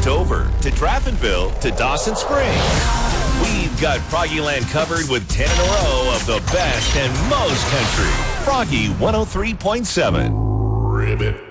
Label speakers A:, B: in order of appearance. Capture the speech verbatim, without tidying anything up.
A: Dover to Draftonville to Dawson Springs. We've got Froggyland covered with ten in a row of the best and most country. Froggy one oh three point seven.
B: Ribbit.